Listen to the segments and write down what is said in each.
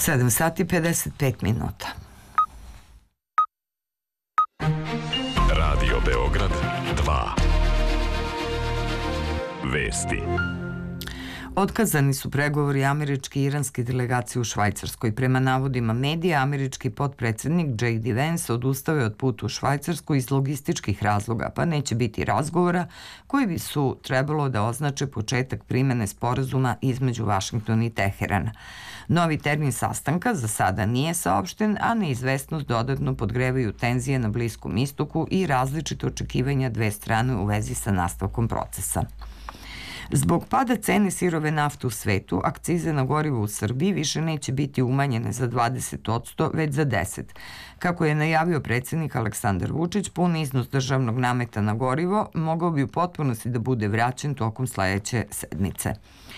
7 sati 55 minuta. Radio Beograd 2. Vesti. Otkazani su pregovori američke i iranske delegacije u Švajcarskoj. Prema navodima medija, američki potpredsednik J.D. Vance odustao je od puta u Švajcarsku iz logističkih razloga, pa neće biti razgovora koji bi su trebalo da označe početak primene sporazuma između Vašingtona i Teherana. Novi termin sastanka za sada nije saopšten, a neizvesnost dodatno podgrevaju tenzije na Bliskom istoku i različite očekivanja dve strane u vezi sa nastavkom procesa. Zbog pada cene sirove nafte u svetu, akcize na gorivo u Srbiji više neće biti umanjene za 20%, već za 10%. Kako je najavio predsjednik Aleksandar Vučić, pun iznos državnog nameta na gorivo mogao bi u potpunosti da bude vraćen tokom sledeće sedmice.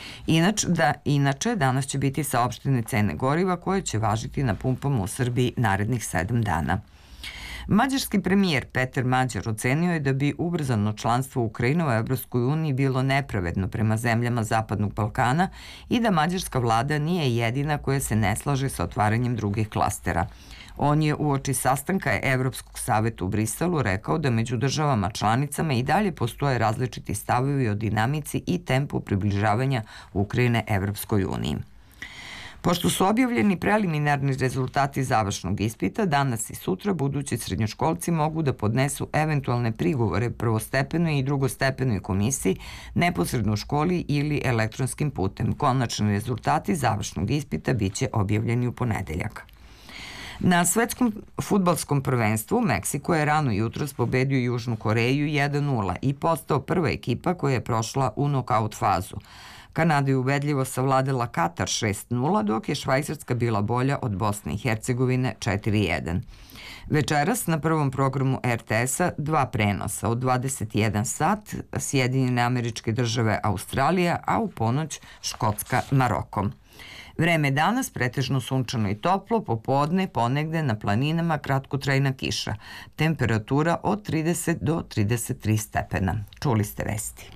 Inače, danas će biti saopštene cene goriva koje će važiti na pumpama u Srbiji narednih 7 dana. Mađarski premijer Peter Mađar ocenio je da bi ubrzano članstvo Ukrajine u Evropskoj uniji bilo nepravedno prema zemljama Zapadnog Balkana i da mađarska vlada nije jedina koja se ne slaže sa otvaranjem drugih klastera. On je uoči sastanka Evropskog saveta u Briselu rekao da među državama članicama i dalje postoje različiti stavovi o dinamici i tempu približavanja Ukrajine Evropskoj uniji. Pošto su objavljeni preliminarni rezultati završnog ispita, danas i sutra budući srednjoškolci mogu da podnesu eventualne prigovore prvostepenoj i drugostepenoj komisiji neposredno u školi ili elektronskim putem. Konačni rezultati završnog ispita biće objavljeni u ponedeljak. Na svetskom fudbalskom prvenstvu Meksiko je rano jutros pobedio Južnu Koreju 1:0 i postao prva ekipa koja je prošla u nokaut fazu. Kanada je ubedljivo savladala Katar 6:0, dok je Švajcarska bila bolja od Bosne i Hercegovine 4:1. Večeras na prvom programu RTS-a 2 prenosa od 21 sat, Sjedinjene Američke Države, Australija, a u ponoć Škotska, Maroko. Vreme danas pretežno sunčano i toplo, popodne ponegde na planinama kratkotrajna kiša. Temperatura od 30 do 33 stepena. Čuli ste vesti.